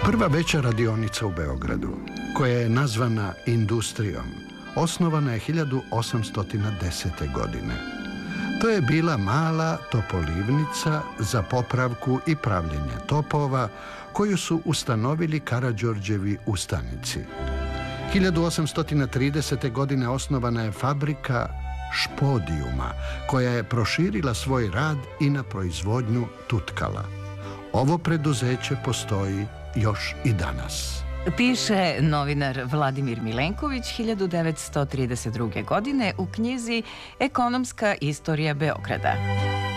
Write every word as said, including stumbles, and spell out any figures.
Prva veća radionica u Beogradu, koja je nazvana Industrijom, osnovana je hiljadu osamsto desete. godine. To je bila mala topolivnica za popravku i pravljenje topova koju su ustanovili Karađorđevi ustanici. hiljadu osamsto tridesete. godine osnovana je fabrika špodijuma koja je proširila svoj rad i na proizvodnju tutkala. Ovo preduzeće postoji još i danas. Piše novinar Vladimir Milenković hiljadu devetsto trideset druge. godine u knjizi Ekonomska istorija Beograda.